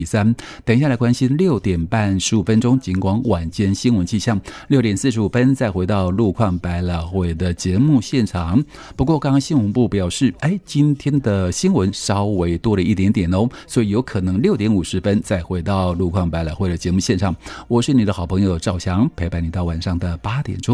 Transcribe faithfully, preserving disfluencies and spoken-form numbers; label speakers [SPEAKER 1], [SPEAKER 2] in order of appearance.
[SPEAKER 1] 三，等一下来关心六点半十五分钟警广晚间新闻气象，六点四十五分再回到路况百老汇的节目现场。不过刚刚新闻部表示，哎，今天的新闻稍微多了一点点哦，所以有可能六点五十分再回到路况百老汇的节目现场。我是你的好朋友赵翔，陪伴你到晚上的八点钟。